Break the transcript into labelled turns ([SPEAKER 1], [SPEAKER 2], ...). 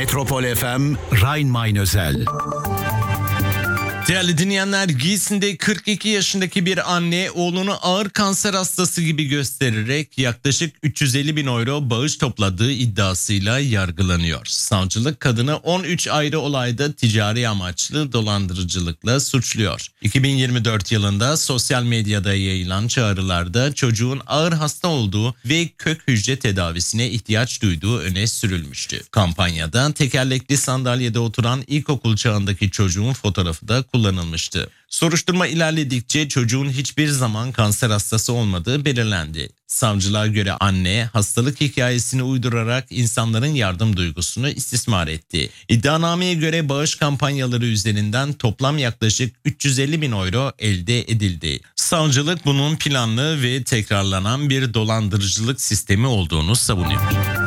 [SPEAKER 1] Metropol FM Rhein-Main özel.
[SPEAKER 2] Değerli dinleyenler, Gießen'de 42 yaşındaki bir anne oğlunu ağır kanser hastası gibi göstererek yaklaşık 350 bin euro bağış topladığı iddiasıyla yargılanıyor. Savcılık kadını 13 ayrı olayda ticari amaçlı dolandırıcılıkla suçluyor. 2024 yılında sosyal medyada yayılan çağrılarda çocuğun ağır hasta olduğu ve kök hücre tedavisine ihtiyaç duyduğu öne sürülmüştü. Kampanyada tekerlekli sandalyede oturan ilkokul çağındaki çocuğun fotoğrafı da kullanılmıştı. Soruşturma ilerledikçe çocuğun hiçbir zaman kanser hastası olmadığı belirlendi. Savcılığa göre anne hastalık hikayesini uydurarak insanların yardım duygusunu istismar etti. İddianameye göre bağış kampanyaları üzerinden toplam yaklaşık 350 bin euro elde edildi. Savcılık bunun planlı ve tekrarlanan bir dolandırıcılık sistemi olduğunu savunuyor.